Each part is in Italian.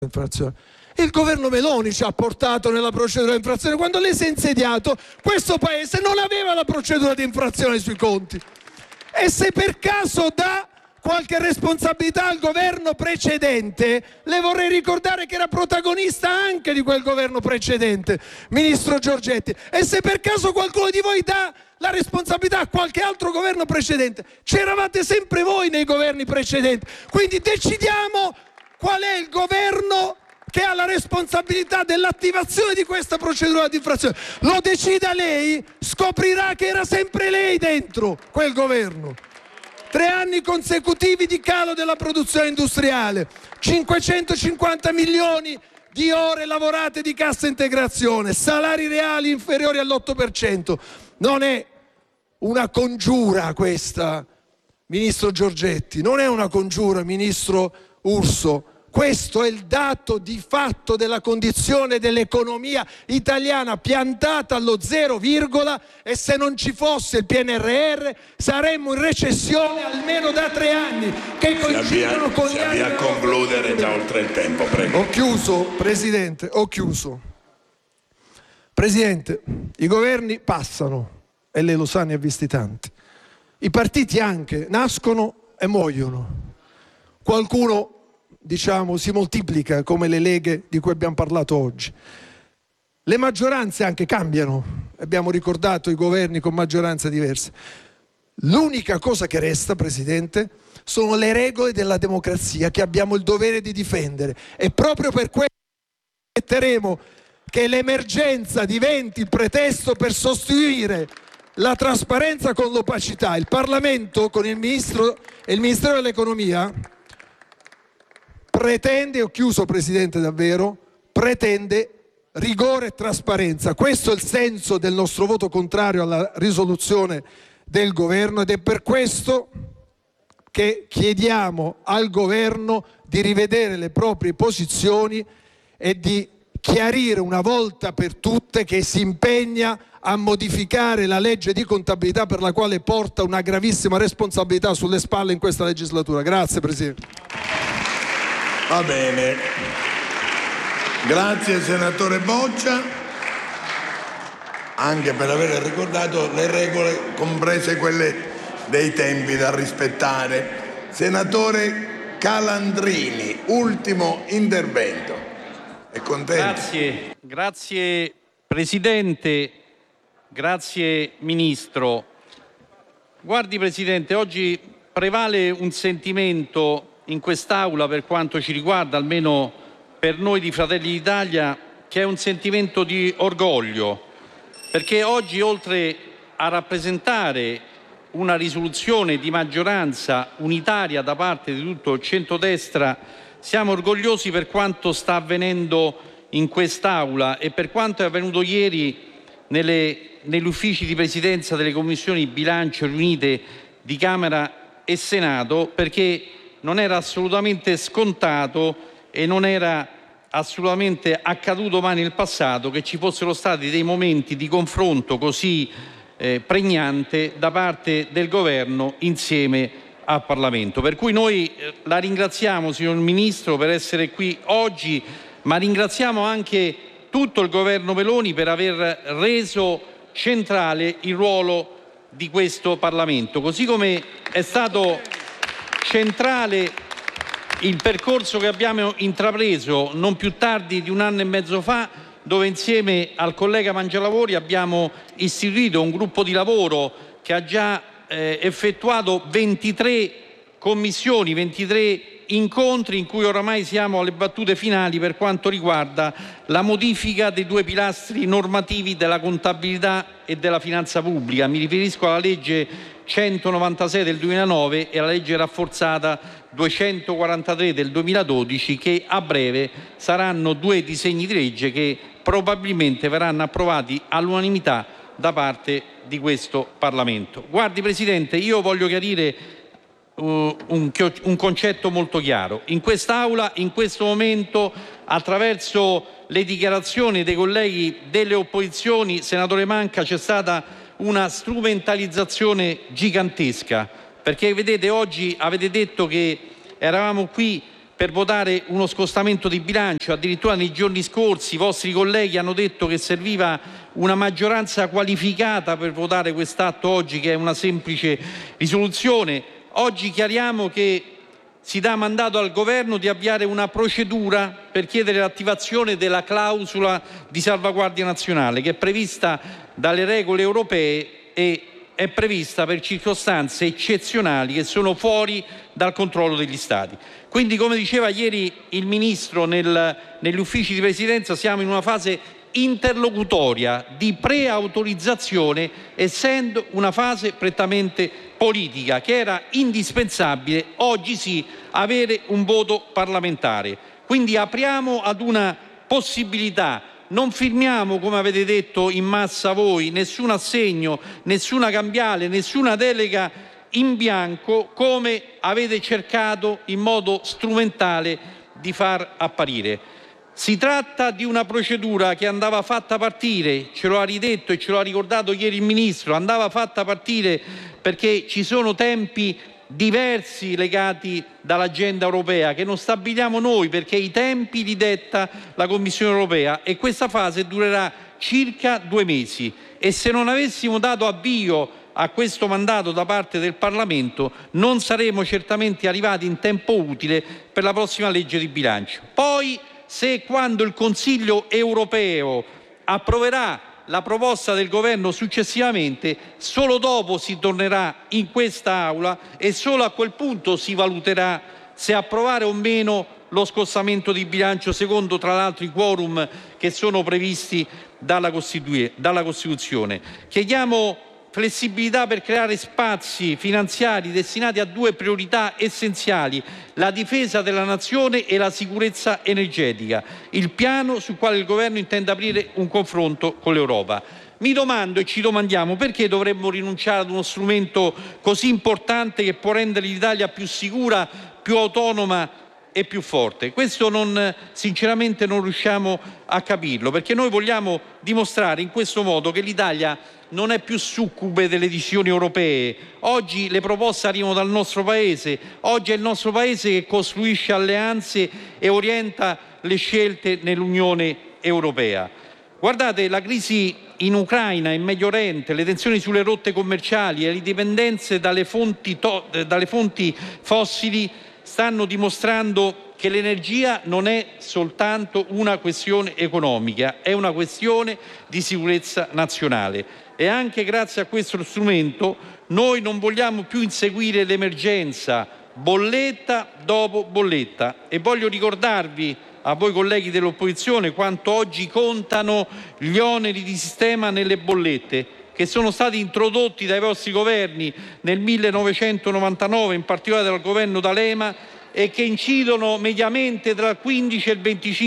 infrazione. Il governo Meloni ci ha portato nella procedura di infrazione. Quando lei si è insediato, questo paese non aveva la procedura di infrazione sui conti. E se per caso dà qualche responsabilità al governo precedente, le vorrei ricordare che era protagonista anche di quel governo precedente, ministro Giorgetti. E se per caso qualcuno di voi dà la responsabilità a qualche altro governo precedente, c'eravate sempre voi nei governi precedenti. Quindi decidiamo qual è il governo che ha la responsabilità dell'attivazione di questa procedura di infrazione. Lo decida lei, scoprirà che era sempre lei dentro quel governo. 3 anni consecutivi di calo della produzione industriale, 550 milioni di ore lavorate di cassa integrazione, salari reali inferiori all'8%. Non è una congiura questa, ministro Giorgetti, non è una congiura, ministro Urso. Questo è il dato di fatto della condizione dell'economia italiana, piantata allo 0, e se non ci fosse il PNRR saremmo in recessione almeno da 3 anni, che coincidono con gli anni. A concludere, già oltre il tempo, prego. Ho chiuso, Presidente, ho chiuso. Presidente, i governi passano, e lei lo sa, ne ha visti tanti. I partiti anche nascono e muoiono. Qualcuno, diciamo, si moltiplica, come le leghe di cui abbiamo parlato oggi. Le maggioranze anche cambiano, abbiamo ricordato i governi con maggioranze diverse. L'unica cosa che resta, Presidente, sono le regole della democrazia che abbiamo il dovere di difendere, e proprio per questo permetteremo che l'emergenza diventi il pretesto per sostituire la trasparenza con l'opacità. Il Parlamento, con il Ministro e il Ministero dell'Economia, pretende, ho chiuso Presidente davvero, pretende rigore e trasparenza. Questo è il senso del nostro voto contrario alla risoluzione del governo, ed è per questo che chiediamo al governo di rivedere le proprie posizioni e di chiarire una volta per tutte che si impegna a modificare la legge di contabilità, per la quale porta una gravissima responsabilità sulle spalle in questa legislatura. Grazie Presidente. Va bene, grazie senatore Boccia, anche per aver ricordato le regole, comprese quelle dei tempi da rispettare. Senatore Calandrini, ultimo intervento. È contento? Grazie Presidente, grazie Ministro. Guardi Presidente, oggi prevale un sentimento in quest'Aula, per quanto ci riguarda, almeno per noi di Fratelli d'Italia, che è un sentimento di orgoglio, perché oggi, oltre a rappresentare una risoluzione di maggioranza unitaria da parte di tutto il centrodestra, siamo orgogliosi per quanto sta avvenendo in quest'Aula e per quanto è avvenuto ieri negli uffici di presidenza delle commissioni bilancio riunite di Camera e Senato, perché non era assolutamente scontato e non era assolutamente accaduto mai nel passato che ci fossero stati dei momenti di confronto così pregnante da parte del governo insieme al Parlamento. Per cui noi la ringraziamo, signor Ministro, per essere qui oggi, ma ringraziamo anche tutto il governo Meloni per aver reso centrale il ruolo di questo Parlamento, così come è stato centrale il percorso che abbiamo intrapreso non più tardi di 1 anno e mezzo fa, dove insieme al collega Mangialavori abbiamo istituito un gruppo di lavoro che ha già effettuato 23 commissioni, 23 incontri, in cui oramai siamo alle battute finali per quanto riguarda la modifica dei 2 pilastri normativi della contabilità e della finanza pubblica. Mi riferisco alla legge 196 del 2009 e alla legge rafforzata 243 del 2012, che a breve saranno 2 disegni di legge che probabilmente verranno approvati all'unanimità da parte di questo Parlamento. Guardi Presidente, io voglio chiarire un concetto molto chiaro. In quest'Aula, in questo momento, attraverso le dichiarazioni dei colleghi delle opposizioni, senatore Manca, c'è stata una strumentalizzazione gigantesca, perché vedete, oggi avete detto che eravamo qui per votare uno scostamento di bilancio. Addirittura nei giorni scorsi i vostri colleghi hanno detto che serviva una maggioranza qualificata per votare quest'atto oggi, che è una semplice risoluzione. Oggi chiariamo che si dà mandato al Governo di avviare una procedura per chiedere l'attivazione della clausola di salvaguardia nazionale, che è prevista dalle regole europee e è prevista per circostanze eccezionali che sono fuori dal controllo degli Stati. Quindi, come diceva ieri il Ministro negli uffici di Presidenza, siamo in una fase interlocutoria di preautorizzazione, essendo una fase prettamente politica, che era indispensabile, oggi sì, avere un voto parlamentare. Quindi apriamo ad una possibilità. Non firmiamo, come avete detto in massa voi, nessun assegno, nessuna cambiale, nessuna delega in bianco, come avete cercato in modo strumentale di far apparire. Si tratta di una procedura che andava fatta partire, ce lo ha ridetto e ce lo ha ricordato ieri il Ministro, andava fatta partire perché ci sono tempi diversi legati dall'agenda europea che non stabiliamo noi, perché i tempi li detta la Commissione europea, e questa fase durerà circa 2 mesi, e se non avessimo dato avvio a questo mandato da parte del Parlamento non saremmo certamente arrivati in tempo utile per la prossima legge di bilancio. Poi, se e quando il Consiglio europeo approverà la proposta del Governo successivamente, solo dopo si tornerà in questa Aula e solo a quel punto si valuterà se approvare o meno lo scostamento di bilancio, secondo tra l'altro i quorum che sono previsti dalla Costituzione. Chiediamo flessibilità per creare spazi finanziari destinati a 2 priorità essenziali: la difesa della nazione e la sicurezza energetica. Il piano sul quale il Governo intende aprire un confronto con l'Europa. Mi domando e ci domandiamo perché dovremmo rinunciare ad uno strumento così importante che può rendere l'Italia più sicura, più autonoma e più forte. Questo sinceramente non riusciamo a capirlo, perché noi vogliamo dimostrare in questo modo che l'Italia non è più succube delle decisioni europee. Oggi le proposte arrivano dal nostro Paese, oggi è il nostro Paese che costruisce alleanze e orienta le scelte nell'Unione Europea. Guardate, la crisi in Ucraina, in Medio Oriente, le tensioni sulle rotte commerciali e le dipendenze dalle fonti fossili stanno dimostrando che l'energia non è soltanto una questione economica, è una questione di sicurezza nazionale. E anche grazie a questo strumento noi non vogliamo più inseguire l'emergenza bolletta dopo bolletta. E voglio ricordarvi, a voi colleghi dell'opposizione, quanto oggi contano gli oneri di sistema nelle bollette, che sono stati introdotti dai vostri governi nel 1999, in particolare dal governo D'Alema, e che incidono mediamente tra il 15 e il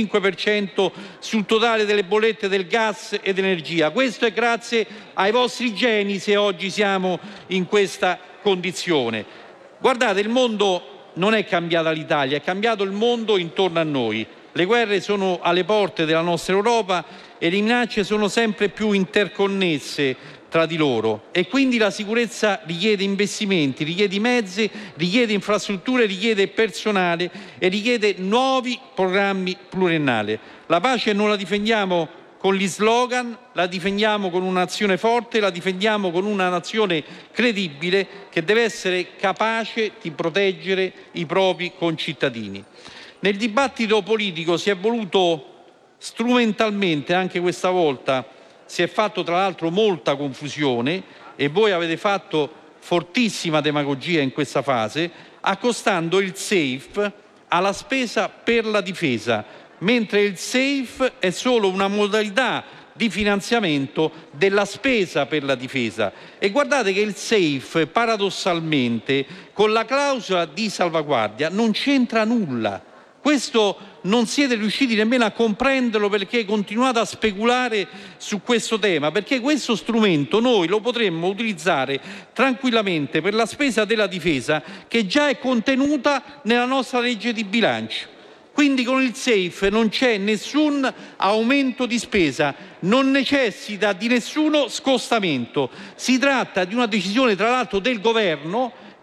25% sul totale delle bollette del gas e dell'energia. Questo è grazie ai vostri geni se oggi siamo in questa condizione. Guardate, il mondo non è cambiata l'Italia, è cambiato il mondo intorno a noi. Le guerre sono alle porte della nostra Europa e le minacce sono sempre più interconnesse tra di loro, e quindi la sicurezza richiede investimenti, richiede mezzi, richiede infrastrutture, richiede personale e richiede nuovi programmi pluriennali. La pace non la difendiamo con gli slogan, la difendiamo con un'azione forte, la difendiamo con una nazione credibile che deve essere capace di proteggere i propri concittadini. Nel dibattito politico si è voluto strumentalmente, anche questa volta, si è fatto tra l'altro molta confusione e voi avete fatto fortissima demagogia in questa fase, accostando il SAFE alla spesa per la difesa, mentre il SAFE è solo una modalità di finanziamento della spesa per la difesa. E guardate che il SAFE, paradossalmente, con la clausola di salvaguardia non c'entra nulla. Questo non siete riusciti nemmeno a comprenderlo, perché continuate a speculare su questo tema, perché questo strumento noi lo potremmo utilizzare tranquillamente per la spesa della difesa, che già è contenuta nella nostra legge di bilancio. Quindi con il SAFE non c'è nessun aumento di spesa, non necessita di nessuno scostamento. Si tratta di una decisione, tra l'altro, del Governo,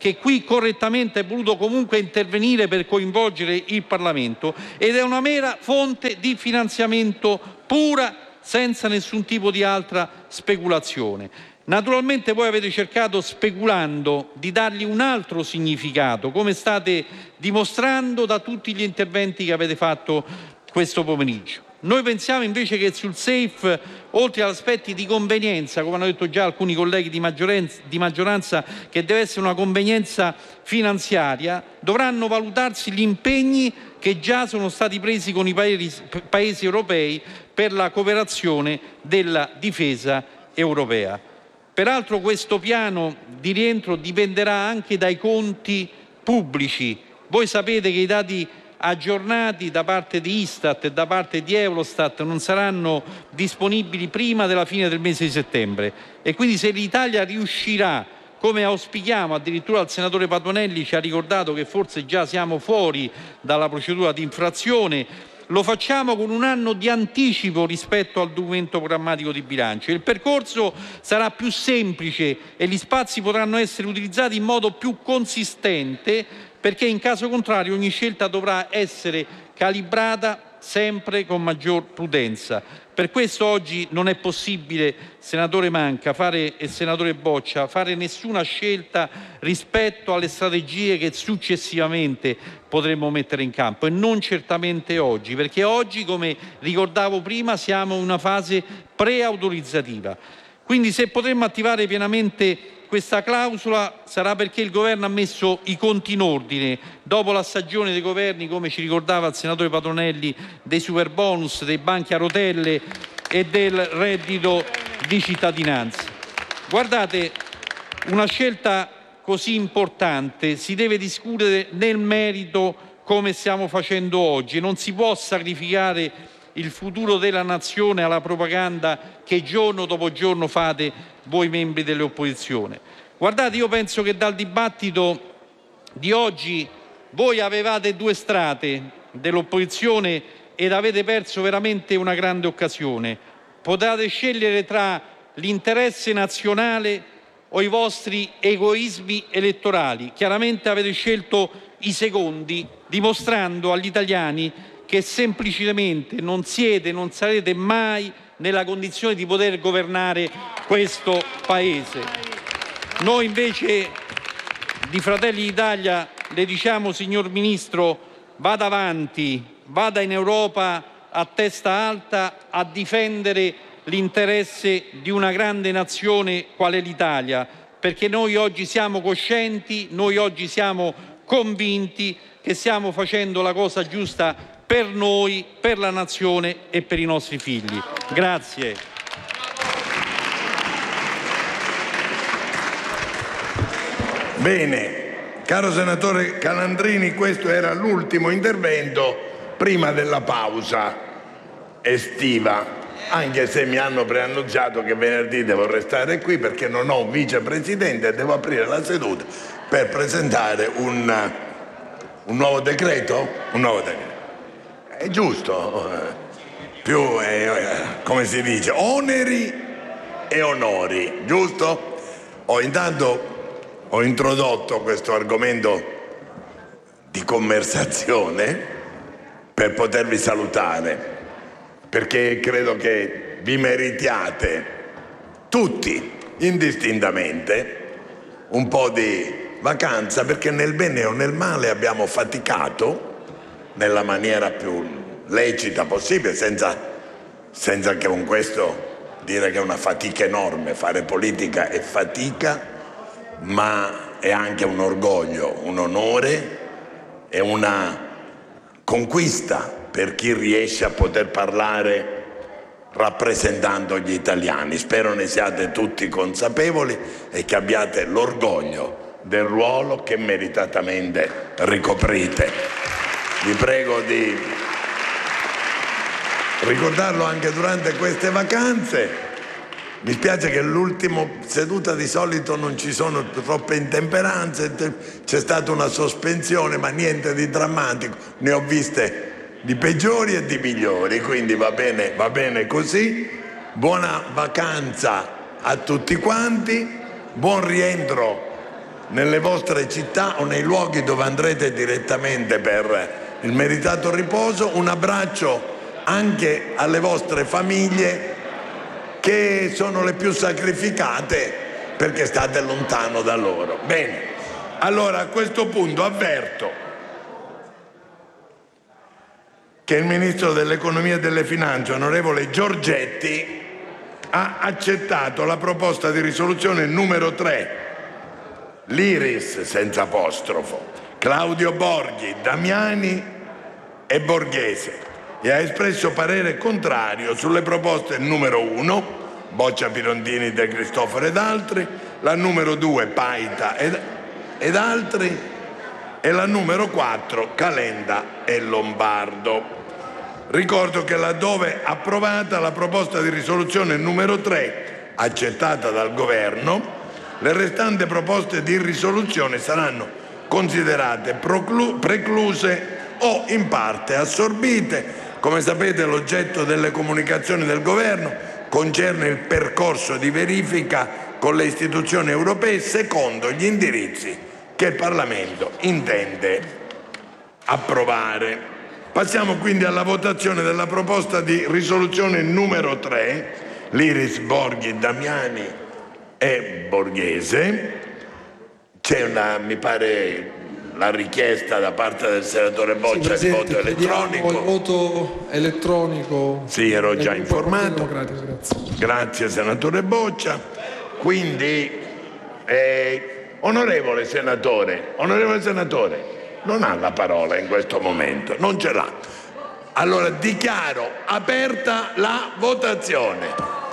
che qui correttamente è voluto comunque intervenire per coinvolgere il Parlamento, ed è una mera fonte di finanziamento pura, senza nessun tipo di altra speculazione. Naturalmente voi avete cercato, speculando, di dargli un altro significato, come state dimostrando da tutti gli interventi che avete fatto questo pomeriggio. Noi pensiamo invece che sul SAFE, oltre agli aspetti di convenienza, come hanno detto già alcuni colleghi di maggioranza, che deve essere una convenienza finanziaria, dovranno valutarsi gli impegni che già sono stati presi con i paesi europei per la cooperazione della difesa europea. Peraltro questo piano di rientro dipenderà anche dai conti pubblici. Voi sapete che i dati aggiornati da parte di Istat e da parte di Eurostat non saranno disponibili prima della fine del mese di settembre, e quindi se l'Italia riuscirà, come auspichiamo, addirittura il senatore Patuanelli ci ha ricordato che forse già siamo fuori dalla procedura di infrazione, lo facciamo con un anno di anticipo rispetto al documento programmatico di bilancio. Il percorso sarà più semplice e gli spazi potranno essere utilizzati in modo più consistente, perché in caso contrario ogni scelta dovrà essere calibrata sempre con maggior prudenza. Per questo oggi non è possibile, senatore Manca e senatore Boccia, fare nessuna scelta rispetto alle strategie che successivamente potremmo mettere in campo, e non certamente oggi, perché oggi, come ricordavo prima, siamo in una fase preautorizzativa. Quindi se potremmo attivare pienamente questa clausola sarà perché il Governo ha messo i conti in ordine dopo la stagione dei governi, come ci ricordava il senatore Patuanelli, dei superbonus, dei banchi a rotelle e del reddito di cittadinanza. Guardate, una scelta così importante si deve discutere nel merito, come stiamo facendo oggi. Non si può sacrificare il futuro della nazione alla propaganda che giorno dopo giorno fate voi membri dell'opposizione. Guardate, io penso che dal dibattito di oggi voi avevate due strade dell'opposizione ed avete perso veramente una grande occasione. Potete scegliere tra l'interesse nazionale o i vostri egoismi elettorali. Chiaramente avete scelto i secondi, dimostrando agli italiani che semplicemente non siete e non sarete mai nella condizione di poter governare questo Paese. Noi invece di Fratelli d'Italia le diciamo, signor Ministro, vada avanti, vada in Europa a testa alta a difendere l'interesse di una grande nazione qual è l'Italia, perché noi oggi siamo coscienti, noi oggi siamo convinti che stiamo facendo la cosa giusta per noi, per la nazione e per i nostri figli. Grazie. Bene, caro senatore Calandrini, questo era l'ultimo intervento prima della pausa estiva, anche se mi hanno preannunciato che venerdì devo restare qui perché non ho un vicepresidente e devo aprire la seduta per presentare un nuovo decreto? Un nuovo decreto. È giusto, più, come si dice, oneri e onori, giusto? Intanto ho introdotto questo argomento di conversazione per potervi salutare, perché credo che vi meritiate tutti, indistintamente, un po' di vacanza, perché nel bene o nel male abbiamo faticato nella maniera più lecita possibile, senza che con questo dire che è una fatica enorme. Fare politica è fatica, ma è anche un orgoglio, un onore e una conquista per chi riesce a poter parlare rappresentando gli italiani. Spero ne siate tutti consapevoli e che abbiate l'orgoglio del ruolo che meritatamente ricoprite. Vi prego di ricordarlo anche durante queste vacanze. Mi spiace che l'ultima seduta di solito non ci sono troppe intemperanze, c'è stata una sospensione, ma niente di drammatico. Ne ho viste di peggiori e di migliori, quindi va bene così. Buona vacanza a tutti quanti, buon rientro nelle vostre città o nei luoghi dove andrete direttamente per il meritato riposo. Un abbraccio anche alle vostre famiglie, che sono le più sacrificate perché state lontano da loro. Bene, allora a questo punto avverto che il Ministro dell'Economia e delle Finanze, onorevole Giorgetti, ha accettato la proposta di risoluzione numero 3, l'Iris senza apostrofo, Claudio Borghi, Damiani e Borghese, e ha espresso parere contrario sulle proposte numero 1, Boccia, Pirondini, De Cristofaro ed altri, la numero 2, Paita ed altri, e la numero 4, Calenda e Lombardo. Ricordo che laddove approvata la proposta di risoluzione numero 3, accettata dal Governo, le restanti proposte di risoluzione saranno considerate precluse o in parte assorbite. Come sapete, l'oggetto delle comunicazioni del Governo concerne il percorso di verifica con le istituzioni europee secondo gli indirizzi che il Parlamento intende approvare. Passiamo quindi alla votazione della proposta di risoluzione numero 3, l'Iris, Borghi, Damiani e Borghese. C'è mi pare, la richiesta da parte del senatore Boccia di voto elettronico. Il voto elettronico. Sì, ero già informato. Grazie senatore Boccia. Quindi, onorevole senatore, non ha la parola in questo momento, non ce l'ha. Allora dichiaro aperta la votazione.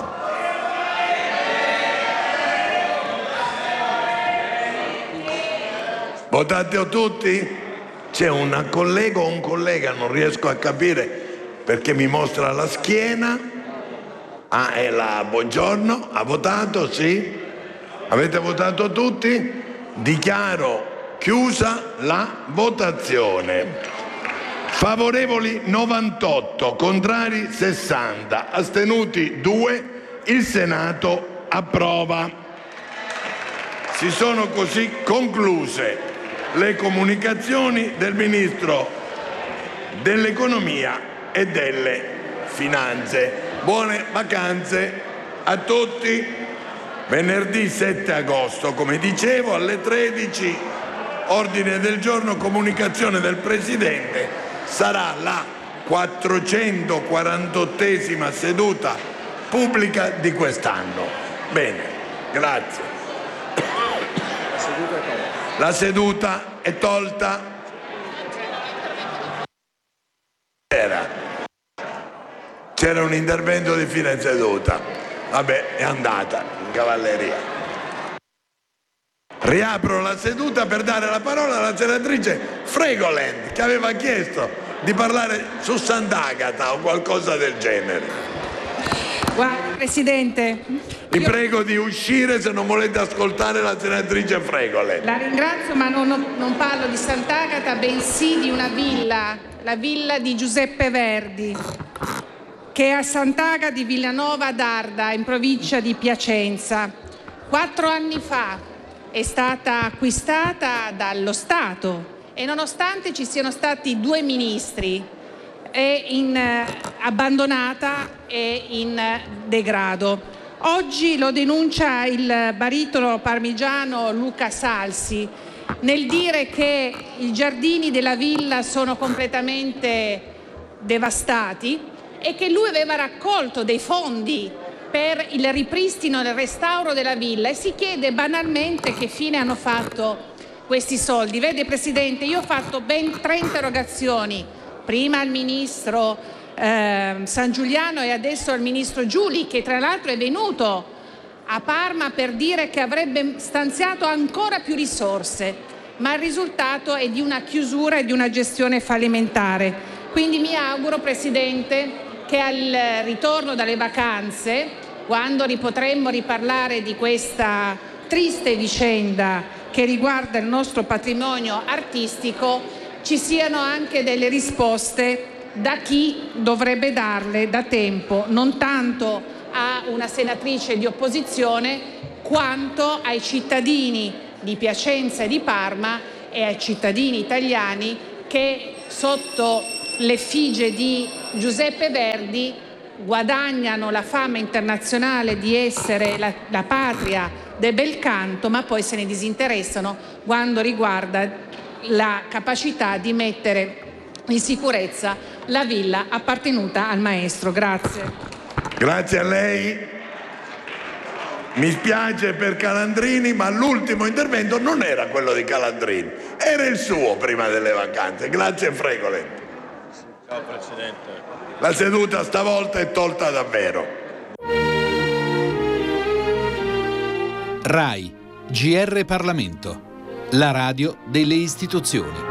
Votate tutti? C'è una collega o un collega, non riesco a capire perché mi mostra la schiena. Ah, è la Buongiorno, ha votato? Sì? Avete votato tutti? Dichiaro chiusa la votazione. Favorevoli 98, contrari 60, astenuti 2. Il Senato approva. Si sono così concluse le comunicazioni del Ministro dell'Economia e delle Finanze. Buone vacanze a tutti. Venerdì 7 agosto, come dicevo, alle 13, ordine del giorno, comunicazione del Presidente, sarà la 448esima seduta pubblica di quest'anno. Bene, grazie. La seduta è tolta. C'era un intervento di fine seduta. Vabbè, è andata in cavalleria. Riapro la seduta per dare la parola alla senatrice Fregolent, che aveva chiesto di parlare su Sant'Agata o qualcosa del genere. Guarda, Presidente, Vi prego di uscire se non volete ascoltare la senatrice Fregolent. la ringrazio, ma non parlo di Sant'Agata, bensì di una villa, la villa di Giuseppe Verdi, che è a Sant'Agata di Villanova d'Arda, in provincia di Piacenza. 4 anni fa è stata acquistata dallo Stato e nonostante ci siano stati 2 ministri è abbandonata e in degrado. Oggi lo denuncia il baritono parmigiano Luca Salsi nel dire che i giardini della villa sono completamente devastati e che lui aveva raccolto dei fondi per il ripristino e il restauro della villa e si chiede banalmente che fine hanno fatto questi soldi. Vede Presidente, io ho fatto ben 3 interrogazioni, prima al Ministro San Giuliano e adesso al Ministro Giuli, che tra l'altro è venuto a Parma per dire che avrebbe stanziato ancora più risorse, ma il risultato è di una chiusura e di una gestione fallimentare. Quindi mi auguro, Presidente, che al ritorno dalle vacanze, quando potremmo riparlare di questa triste vicenda che riguarda il nostro patrimonio artistico, ci siano anche delle risposte da chi dovrebbe darle da tempo, non tanto a una senatrice di opposizione quanto ai cittadini di Piacenza e di Parma e ai cittadini italiani che sotto l'effigie di Giuseppe Verdi guadagnano la fama internazionale di essere la patria del bel canto, ma poi se ne disinteressano quando riguarda la capacità di mettere in sicurezza la villa appartenuta al maestro. Grazie. Grazie a lei. Mi spiace per Calandrini, ma l'ultimo intervento non era quello di Calandrini, era il suo prima delle vacanze. Grazie Fregolent. Ciao Presidente. La seduta stavolta è tolta davvero. RAI, GR Parlamento, la radio delle istituzioni.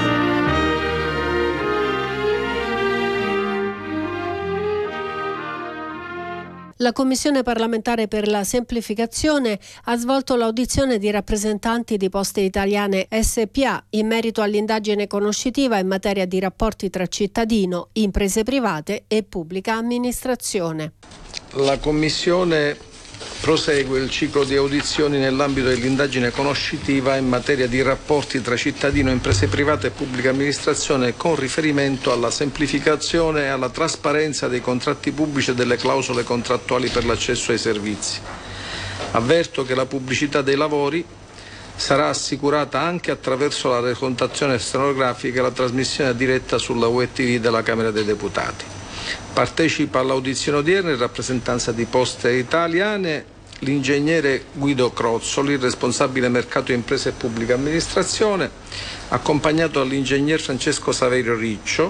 La Commissione parlamentare per la semplificazione ha svolto l'audizione di rappresentanti di Poste Italiane SpA in merito all'indagine conoscitiva in materia di rapporti tra cittadino, imprese private e pubblica amministrazione. La Commissione prosegue il ciclo di audizioni nell'ambito dell'indagine conoscitiva in materia di rapporti tra cittadino, imprese private e pubblica amministrazione con riferimento alla semplificazione e alla trasparenza dei contratti pubblici e delle clausole contrattuali per l'accesso ai servizi. Avverto che la pubblicità dei lavori sarà assicurata anche attraverso la recontazione stenografica e la trasmissione diretta sulla web TV della Camera dei Deputati. Partecipa all'audizione odierna in rappresentanza di Poste Italiane l'ingegnere Guido Crozzoli, responsabile mercato imprese e pubblica amministrazione, accompagnato dall'ingegner Francesco Saverio Riccio.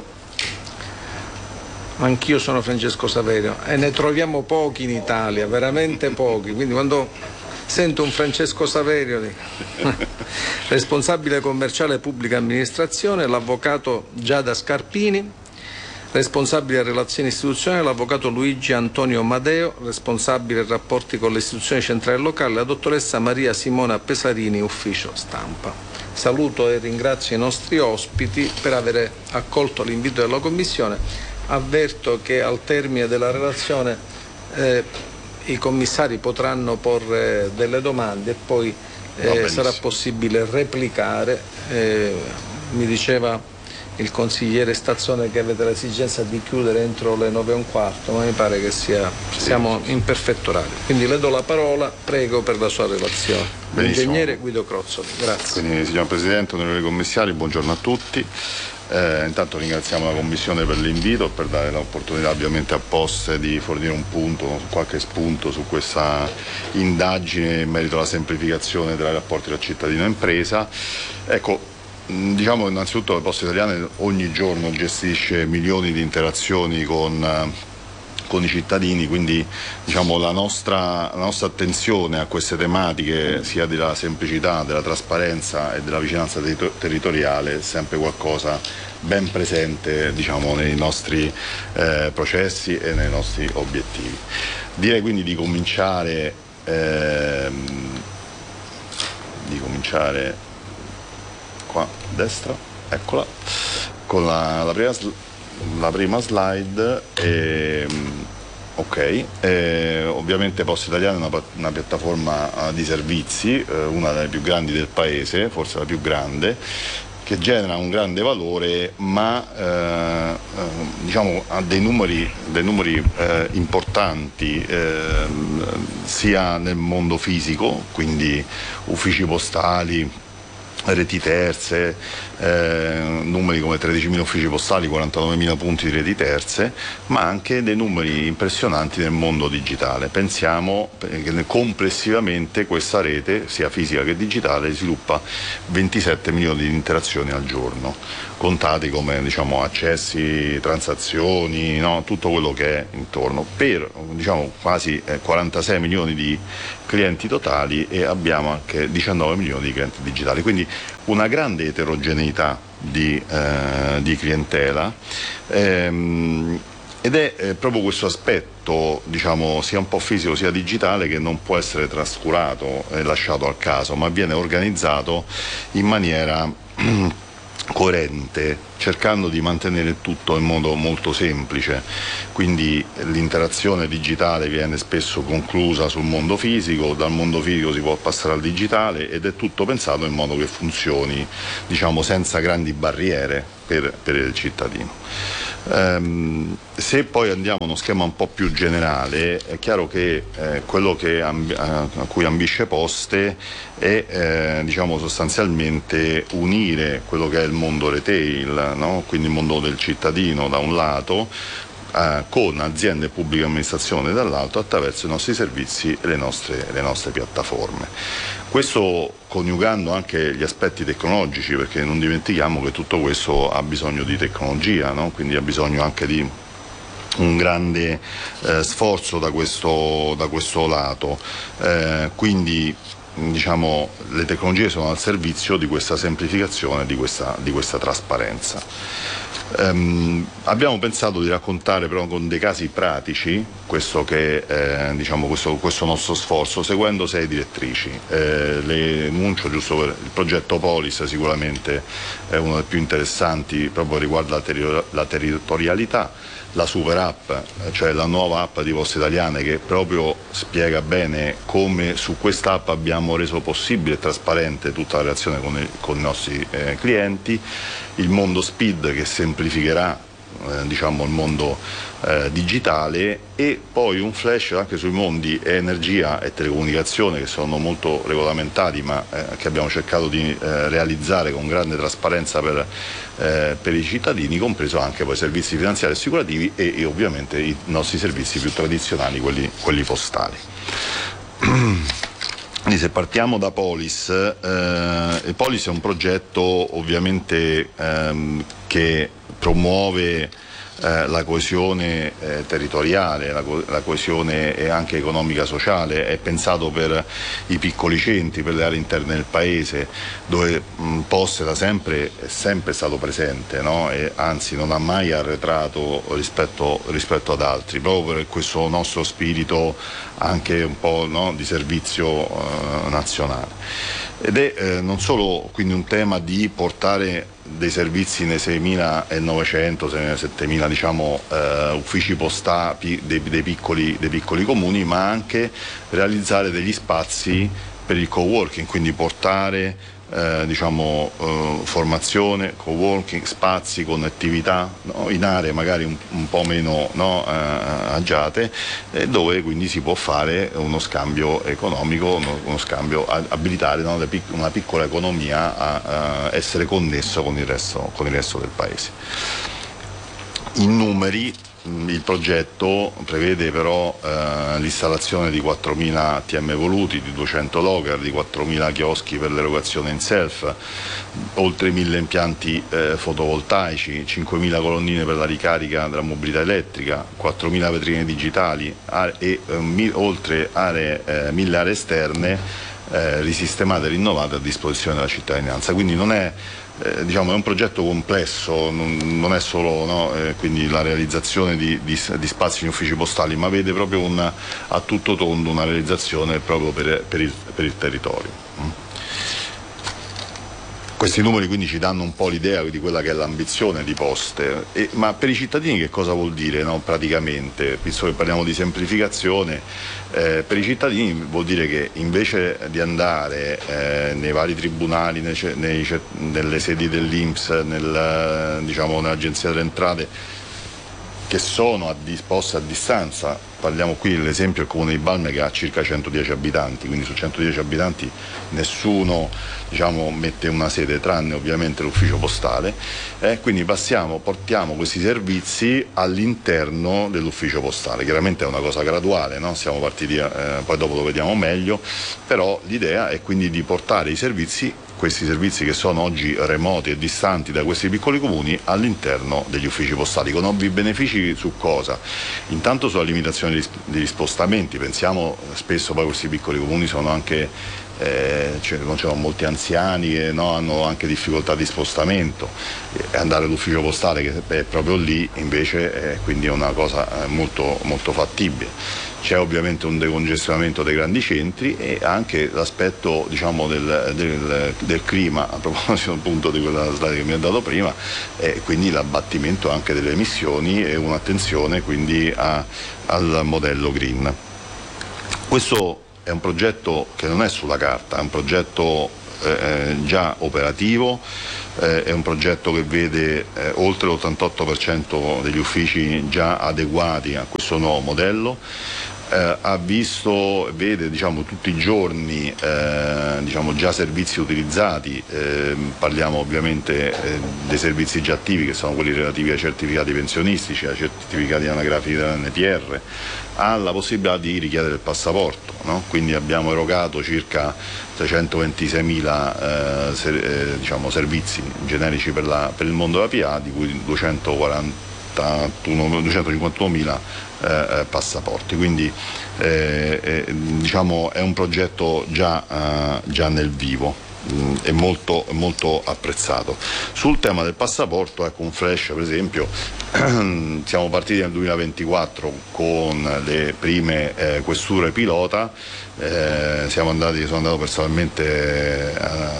Anch'io sono Francesco Saverio e ne troviamo pochi in Italia, veramente pochi, quindi quando sento un Francesco Saverio responsabile commerciale pubblica amministrazione, l'avvocato Giada Scarpini, responsabile relazioni istituzionali, l'avvocato Luigi Antonio Madeo, responsabile rapporti con le istituzioni centrali e locali, la dottoressa Maria Simona Pesarini, ufficio stampa. Saluto e ringrazio i nostri ospiti per aver accolto l'invito della Commissione. Avverto che al termine della relazione i commissari potranno porre delle domande e poi sarà possibile replicare. Mi diceva il consigliere Stazzone che avete l'esigenza di chiudere entro le 9:15, ma mi pare che siamo in perfetto orario. Quindi le do la parola, prego per la sua relazione. L'ingegnere Guido Crozzoli, grazie. Quindi, signor Presidente, onorevoli commissari, buongiorno a tutti. Intanto ringraziamo la Commissione per l'invito e per dare l'opportunità ovviamente a Poste di fornire un punto, qualche spunto su questa indagine in merito alla semplificazione dei rapporti tra cittadino e impresa. Ecco, diciamo innanzitutto le Poste Italiane ogni giorno gestisce milioni di interazioni con i cittadini, quindi diciamo la nostra attenzione a queste tematiche sia della semplicità, della trasparenza e della vicinanza territoriale è sempre qualcosa ben presente diciamo nei nostri processi e nei nostri obiettivi. Direi quindi di cominciare qua a destra, eccola, con la prima slide. Ovviamente Poste Italiane è una piattaforma di servizi, una delle più grandi del paese, forse la più grande, che genera un grande valore, ma diciamo ha dei numeri importanti sia nel mondo fisico, quindi uffici postali, reti terze, numeri come 13.000 uffici postali, 49.000 punti di reti terze, ma anche dei numeri impressionanti nel mondo digitale. Pensiamo che complessivamente questa rete, sia fisica che digitale, sviluppa 27 milioni di interazioni al giorno, contati come diciamo accessi, transazioni, no? Tutto quello che è intorno, per diciamo quasi 46 milioni di clienti totali, e abbiamo anche 19 milioni di clienti digitali, quindi una grande eterogeneità di clientela, ed è proprio questo aspetto diciamo sia un po' fisico sia digitale che non può essere trascurato e lasciato al caso, ma viene organizzato in maniera coerente, cercando di mantenere tutto in modo molto semplice, quindi l'interazione digitale viene spesso conclusa sul mondo fisico, dal mondo fisico si può passare al digitale ed è tutto pensato in modo che funzioni, diciamo, senza grandi barriere per il cittadino. Se poi andiamo a uno schema un po' più generale, è chiaro che quello a cui ambisce Poste è diciamo sostanzialmente unire quello che è il mondo retail, no? Quindi il mondo del cittadino da un lato, con aziende e pubblica amministrazione dall'altro, attraverso i nostri servizi e le nostre piattaforme. Questo coniugando anche gli aspetti tecnologici, perché non dimentichiamo che tutto questo ha bisogno di tecnologia, no? Quindi ha bisogno anche di un grande sforzo da questo lato. Quindi diciamo le tecnologie sono al servizio di questa semplificazione, di questa trasparenza. Abbiamo pensato di raccontare però con dei casi pratici questo nostro sforzo, seguendo 6 direttrici. Le enuncio giusto per il progetto Polis, sicuramente è uno dei più interessanti, proprio riguarda la territorialità. La super app, cioè la nuova app di Poste Italiane, che proprio spiega bene come su questa app abbiamo reso possibile e trasparente tutta la relazione con i nostri clienti. Il mondo Speed, che semplificherà diciamo il mondo digitale, e poi un flash anche sui mondi energia e telecomunicazione, che sono molto regolamentati, ma che abbiamo cercato di realizzare con grande trasparenza per i cittadini, compreso anche poi servizi finanziari e assicurativi e ovviamente i nostri servizi più tradizionali, quelli postali. Quindi se partiamo da Polis, Polis è un progetto ovviamente che promuove la coesione territoriale, la coesione anche economica sociale. È pensato per i piccoli centri, per le aree interne del paese, dove Poste da sempre è sempre stato presente, no? E anzi non ha mai arretrato rispetto ad altri, proprio per questo nostro spirito anche un po', no, di servizio nazionale. Ed è non solo quindi un tema di portare dei servizi nei 6.900, 7.000 diciamo uffici postali dei piccoli comuni, ma anche realizzare degli spazi per il co-working, quindi portare formazione, co-working, spazi, connettività, no? In aree magari un po' meno, no, agiate, dove quindi si può fare uno scambio economico, uno scambio, abilitare, no, una piccola economia a essere connesso con il resto del paese. In numeri, il progetto prevede però l'installazione di 4.000 ATM evoluti, di 200 locker, di 4.000 chioschi per l'erogazione in self, oltre 1.000 impianti fotovoltaici, 5.000 colonnine per la ricarica della mobilità elettrica, 4.000 vetrine digitali e oltre 1.000 aree esterne risistemate e rinnovate a disposizione della cittadinanza. Quindi non è è un progetto complesso, non è solo, no, quindi la realizzazione di spazi in uffici postali, ma vede proprio a tutto tondo una realizzazione proprio per il territorio. Questi numeri quindi ci danno un po' l'idea di quella che è l'ambizione di Poste, ma per i cittadini che cosa vuol dire, no? Praticamente, visto che parliamo di semplificazione, per i cittadini vuol dire che invece di andare nei vari tribunali, nelle sedi dell'INPS, nell'Agenzia delle Entrate, che sono disposte a distanza, parliamo qui dell'esempio del comune di Balme che ha circa 110 abitanti, quindi su 110 abitanti nessuno mette una sede tranne ovviamente l'ufficio postale, quindi portiamo questi servizi all'interno dell'ufficio postale. Chiaramente è una cosa graduale, no? Siamo partiti, poi dopo lo vediamo meglio, però l'idea è quindi di portare questi servizi che sono oggi remoti e distanti da questi piccoli comuni all'interno degli uffici postali, con ovvi benefici su cosa? Intanto sulla limitazione degli spostamenti. Pensiamo spesso poi questi piccoli comuni sono anche non c'erano molti anziani che hanno anche difficoltà di spostamento, andare all'ufficio postale che è proprio lì invece quindi è una cosa molto, molto fattibile. C'è ovviamente un decongestionamento dei grandi centri e anche l'aspetto del clima, a proposito appunto di quella slide che mi ha dato prima, e quindi l'abbattimento anche delle emissioni e un'attenzione quindi al modello green. Questo è un progetto che non è sulla carta, è un progetto già operativo, è un progetto che vede oltre l'88% degli uffici già adeguati a questo nuovo modello. Vede tutti i giorni già servizi utilizzati, parliamo ovviamente dei servizi già attivi che sono quelli relativi ai certificati pensionistici, ai certificati anagrafici dell'NPR, ha la possibilità di richiedere il passaporto, no? Quindi abbiamo erogato circa 326.000 servizi generici per il mondo della PA, di cui 251.000 passaporti, quindi è un progetto già nel vivo. È molto, molto apprezzato. Sul tema del passaporto, ecco un flash, per esempio, siamo partiti nel 2024 con le prime questure pilota, sono andato personalmente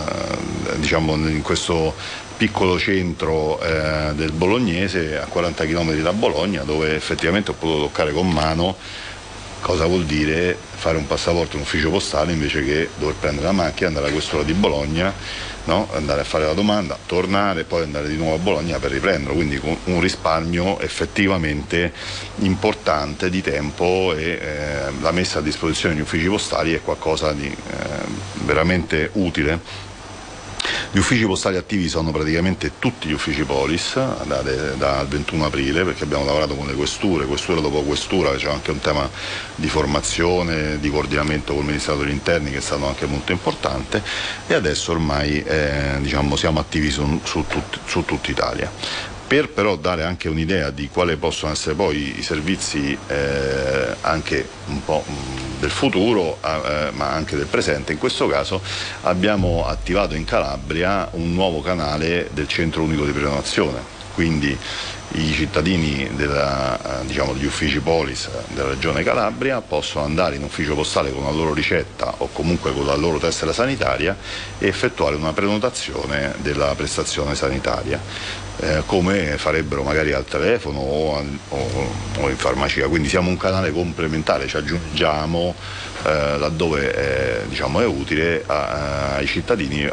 in questo piccolo centro del Bolognese, a 40 km da Bologna, dove effettivamente ho potuto toccare con mano cosa vuol dire fare un passaporto in ufficio postale invece che dover prendere la macchina, andare alla questura di Bologna, no? Andare a fare la domanda, tornare e poi andare di nuovo a Bologna per riprenderlo, quindi con un risparmio effettivamente importante di tempo e la messa a disposizione degli uffici postali è qualcosa di veramente utile. Gli uffici postali attivi sono praticamente tutti gli uffici Polis dal 21 aprile, perché abbiamo lavorato con le questura dopo questura, c'è anche un tema di formazione, di coordinamento col Ministero degli Interni che è stato anche molto importante, e adesso ormai siamo attivi su tutta Italia. Per però dare anche un'idea di quali possono essere poi i servizi anche un po' del futuro ma anche del presente, in questo caso abbiamo attivato in Calabria un nuovo canale del centro unico di prenotazione, quindi i cittadini degli uffici Polis della regione Calabria possono andare in ufficio postale con la loro ricetta o comunque con la loro tessera sanitaria e effettuare una prenotazione della prestazione sanitaria, come farebbero magari al telefono o in farmacia. Quindi siamo un canale complementare, ci aggiungiamo laddove è utile ai cittadini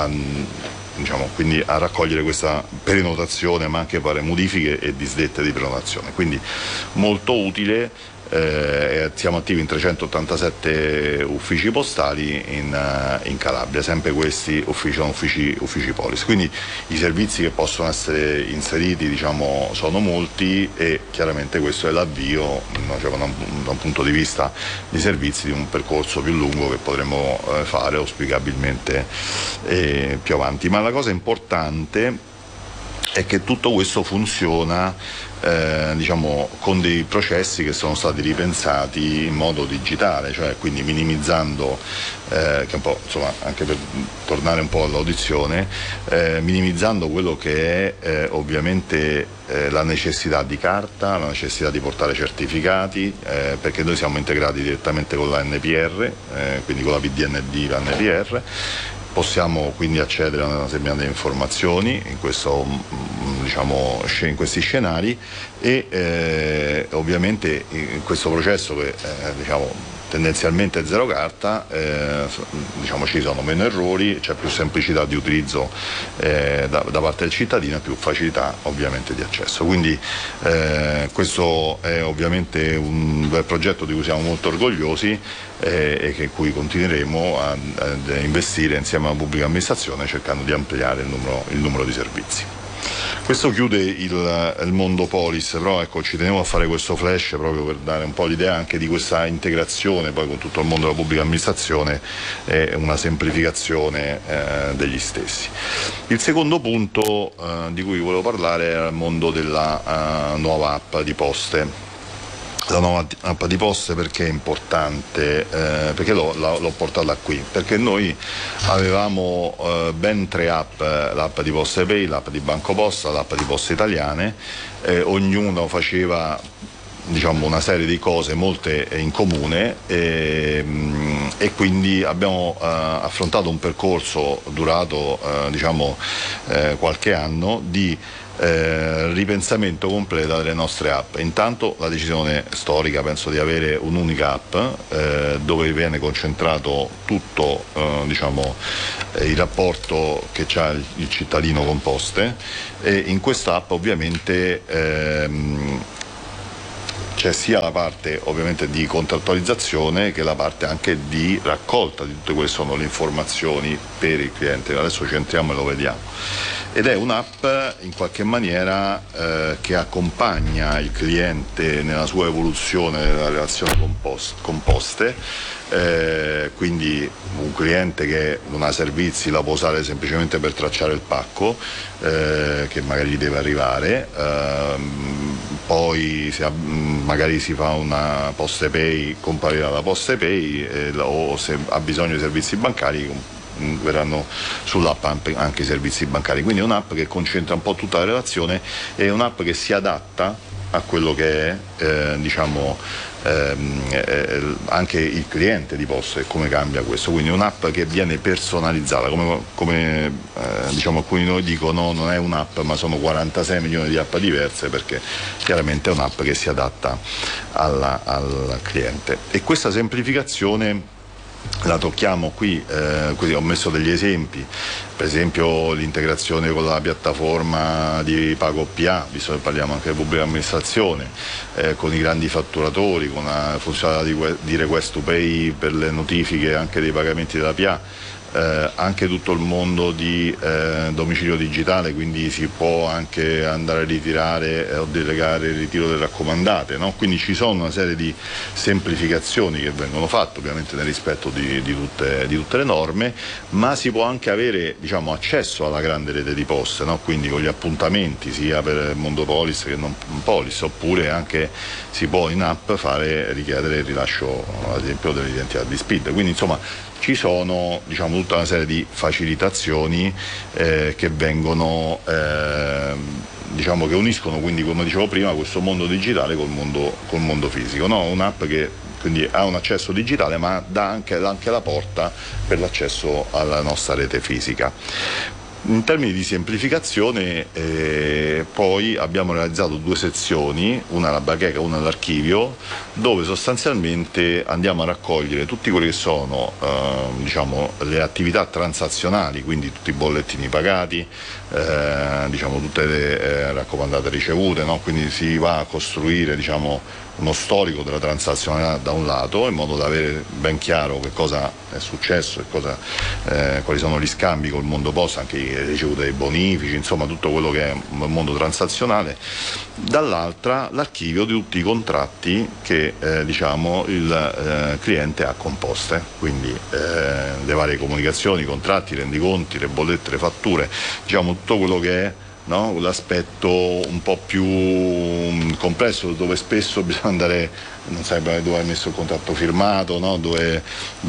quindi a raccogliere questa prenotazione, ma anche fare modifiche e disdette di prenotazione, quindi molto utile. Siamo attivi in 387 uffici postali in Calabria, sempre questi sono uffici Polis, quindi i servizi che possono essere inseriti sono molti e chiaramente questo è l'avvio da un punto di vista di servizi di un percorso più lungo che potremo fare auspicabilmente più avanti. Ma la cosa importante è che tutto questo funziona con dei processi che sono stati ripensati in modo digitale, cioè quindi minimizzando, che un po', anche per tornare un po' all'audizione, minimizzando quello che è ovviamente la necessità di carta, la necessità di portare certificati, perché noi siamo integrati direttamente con la NPR, quindi con la PDND, la NPR. Possiamo quindi accedere a una determinate informazioni in questi scenari e ovviamente in questo processo che tendenzialmente è zero carta, ci sono meno errori, c'è più semplicità di utilizzo da parte del cittadino e più facilità ovviamente di accesso. Quindi questo è ovviamente un bel progetto di cui siamo molto orgogliosi e che cui continueremo a investire insieme alla pubblica amministrazione cercando di ampliare il numero di servizi. Questo chiude il mondo Polis, però ecco, ci tenevo a fare questo flash proprio per dare un po' l'idea anche di questa integrazione poi con tutto il mondo della pubblica amministrazione e una semplificazione degli stessi. Il secondo punto di cui volevo parlare era il mondo della nuova app di Poste. la nuova app di Poste perché è importante, perché l'ho portata qui, perché noi avevamo ben 3 app, l'app di PostePay, l'app di BancoPosta, l'app di Poste Italiane, ognuno faceva una serie di cose, molte in comune, e quindi abbiamo affrontato un percorso durato qualche anno di ripensamento completo delle nostre app. Intanto la decisione storica, penso, di avere un'unica app dove viene concentrato tutto il rapporto che c'ha il cittadino con Poste, e in questa app ovviamente c'è sia la parte ovviamente di contrattualizzazione che la parte anche di raccolta di tutte quelle sono le informazioni per il cliente. Adesso ci entriamo e lo vediamo. Ed è un'app in qualche maniera che accompagna il cliente nella sua evoluzione della relazione con Poste, quindi un cliente che non ha servizi la può usare semplicemente per tracciare il pacco che magari gli deve arrivare, poi magari si fa una PostePay, comparirà la PostePay, o se ha bisogno di servizi bancari verranno sull'app anche i servizi bancari. Quindi è un'app che concentra un po' tutta la relazione, è un'app che si adatta a quello che è anche il cliente di Poste, come cambia questo. Quindi è un'app che viene personalizzata, come alcuni di noi dicono, non è un'app ma sono 46 milioni di app diverse, perché chiaramente è un'app che si adatta al cliente. E questa semplificazione la tocchiamo qui, ho messo degli esempi, per esempio l'integrazione con la piattaforma di Pago PA, visto che parliamo anche di pubblica amministrazione, con i grandi fatturatori, con la funzionalità di Request to Pay per le notifiche anche dei pagamenti della PA, anche tutto il mondo di domicilio digitale, quindi si può anche andare a ritirare o delegare il ritiro delle raccomandate, no? Quindi ci sono una serie di semplificazioni che vengono fatte ovviamente nel rispetto di tutte le norme, ma si può anche avere accesso alla grande rete di Poste, no? Quindi con gli appuntamenti sia per il mondo Polis che non Polis, oppure anche si può in app richiedere il rilascio ad esempio dell'identità di SPID. Quindi insomma ci sono tutta una serie di facilitazioni che vengono che uniscono, quindi come dicevo prima, questo mondo digitale col mondo fisico, no? Un'app che quindi ha un accesso digitale ma dà anche la porta per l'accesso alla nostra rete fisica. In termini di semplificazione poi abbiamo realizzato 2 sezioni, una alla bacheca e una all'archivio, dove sostanzialmente andiamo a raccogliere tutti quelli che sono le attività transazionali, quindi tutti i bollettini pagati, tutte le raccomandate ricevute, no? Quindi si va a costruire uno storico della transazionalità da un lato, in modo da avere ben chiaro che cosa è successo e quali sono gli scambi col mondo Posta, anche le ricevute dei bonifici, insomma tutto quello che è il mondo transazionale. Dall'altra l'archivio di tutti i contratti che il cliente ha con Poste, quindi le varie comunicazioni, i contratti, i rendiconti, le bollette, le fatture, tutto quello che è, no? L'aspetto un po' più complesso, dove spesso bisogna andare, non sai dove hai messo il contratto firmato, no? dove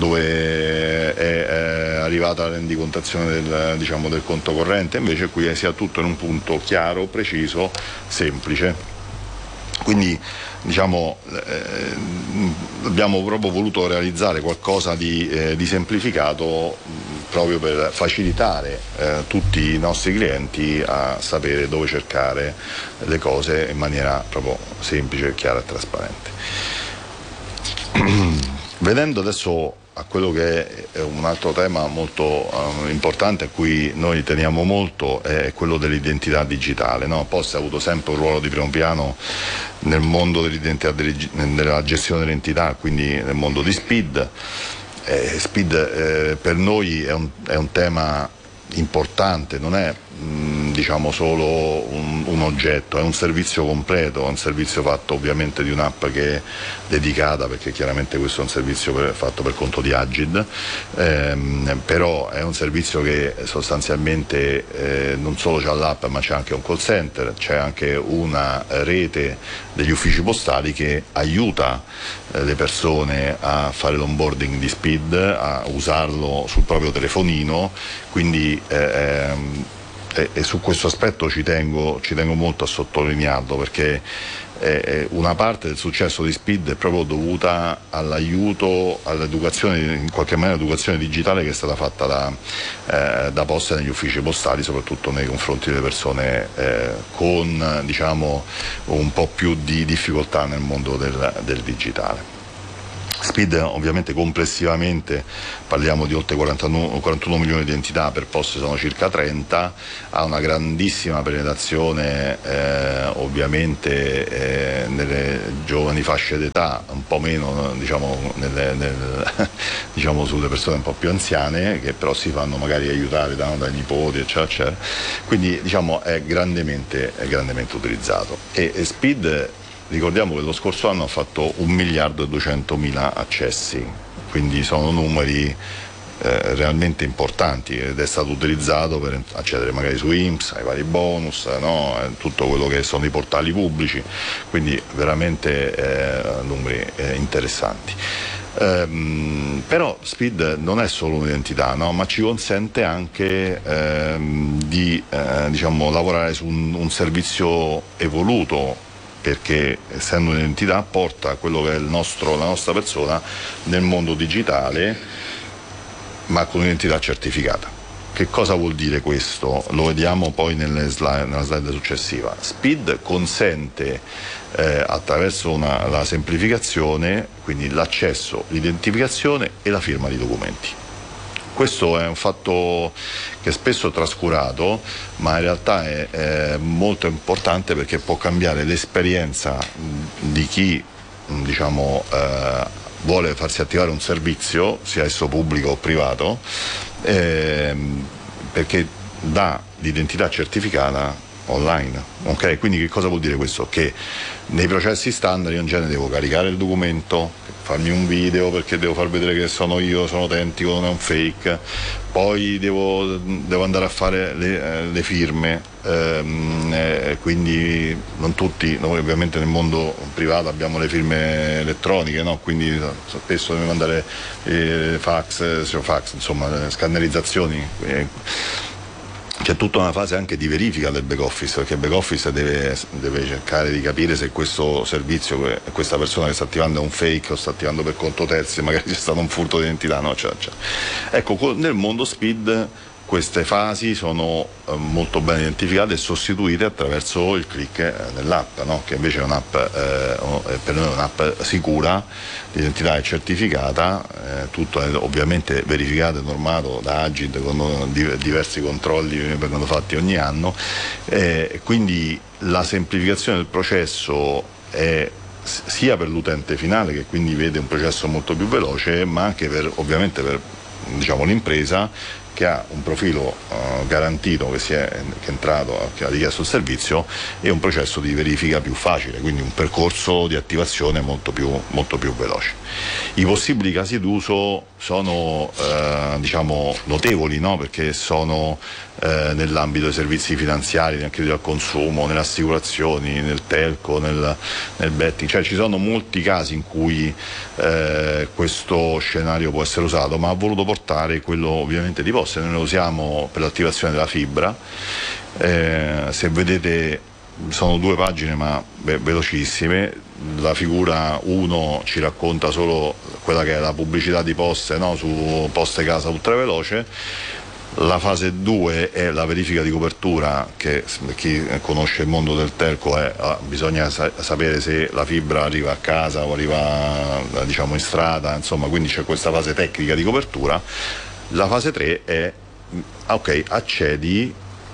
è arrivata la rendicontazione del conto corrente. Invece qui sia tutto in un punto chiaro, preciso, semplice. Quindi abbiamo proprio voluto realizzare qualcosa di semplificato, proprio per facilitare tutti i nostri clienti a sapere dove cercare le cose in maniera proprio semplice, chiara e trasparente. Venendo adesso a quello che è un altro tema molto importante a cui noi teniamo molto, è quello dell'identità digitale, no? Poste ha avuto sempre un ruolo di primo piano nel mondo dell'identità, nella gestione dell'identità, quindi nel mondo di SPID. SPID per noi è un tema importante, non è diciamo solo un oggetto, è un servizio completo, è un servizio fatto ovviamente di un'app che è dedicata, perché chiaramente questo è un servizio fatto per conto di Agid, però è un servizio che sostanzialmente non solo c'ha l'app, ma c'è anche un call center, c'è anche una rete degli uffici postali che aiuta le persone a fare l'onboarding di SPID, a usarlo sul proprio telefonino, quindi e su questo aspetto ci tengo molto a sottolinearlo, perché una parte del successo di SPID è proprio dovuta all'aiuto, all'educazione, in qualche maniera l'educazione digitale che è stata fatta da Poste negli uffici postali, soprattutto nei confronti delle persone con diciamo un po' più di difficoltà nel mondo del digitale. SPID ovviamente complessivamente parliamo di oltre 41 milioni di entità, per Poste sono circa 30, ha una grandissima penetrazione ovviamente nelle giovani fasce d'età, un po' meno diciamo, diciamo sulle persone un po' più anziane, che però si fanno magari aiutare dai nipoti eccetera eccetera, quindi diciamo è grandemente utilizzato. E SPID, ricordiamo che lo scorso anno ha fatto 1.200.000 accessi, quindi sono numeri realmente importanti, ed è stato utilizzato per accedere magari su INPS, ai vari bonus, no? Tutto quello che sono i portali pubblici, quindi veramente numeri interessanti. Però SPID non è solo un'identità, no? Ma ci consente anche di diciamo, lavorare su un servizio evoluto, perché essendo un'entità porta quello che è la nostra persona nel mondo digitale, ma con un'identità certificata. Che cosa vuol dire questo? Lo vediamo poi nella slide successiva. SPID consente attraverso la semplificazione, quindi l'accesso, l'identificazione e la firma di documenti. Questo è un fatto che spesso è trascurato, ma in realtà è molto importante, perché può cambiare l'esperienza di chi diciamo, vuole farsi attivare un servizio, sia esso pubblico o privato, perché dà l'identità certificata online. Okay? Quindi che cosa vuol dire questo? Che nei processi standard io in genere devo caricare il documento, farmi un video perché devo far vedere che sono io, sono autentico, non è un fake, poi devo andare a fare le firme, quindi non tutti, noi ovviamente nel mondo privato abbiamo le firme elettroniche, no? Quindi spesso devo mandare fax, insomma scannerizzazioni. C'è tutta una fase anche di verifica del back office, perché il back office deve cercare di capire se questo servizio, questa persona che sta attivando è un fake o sta attivando per conto terzi, magari c'è stato un furto di identità, no? Ecco, nel mondo SPID queste fasi sono molto ben identificate e sostituite attraverso il click nell'app, no? Che invece è un'app, per noi è un'app sicura, l'identità è certificata, tutto è ovviamente verificato e normato da Agid con diversi controlli che vengono fatti ogni anno, quindi la semplificazione del processo è sia per l'utente finale, che quindi vede un processo molto più veloce, ma anche ovviamente per diciamo, l'impresa, che ha un profilo garantito, che è entrato, che ha richiesto il servizio, e un processo di verifica più facile, quindi un percorso di attivazione molto più veloce. I possibili casi d'uso sono diciamo notevoli, no? Perché sono nell'ambito dei servizi finanziari, nel credito al consumo, nelle assicurazioni, nel telco, nel betting, cioè ci sono molti casi in cui questo scenario può essere usato, ma ha voluto portare quello ovviamente di Poste. Noi lo usiamo per l'attivazione della fibra, se vedete sono 2 pagine ma velocissime. La figura 1 ci racconta solo quella che è la pubblicità di Poste, no? Su Poste Casa ultraveloce. La fase 2 è la verifica di copertura, che chi conosce il mondo del telco bisogna sapere se la fibra arriva a casa o arriva diciamo in strada, insomma, quindi c'è questa fase tecnica di copertura. La fase 3 è ok, accedi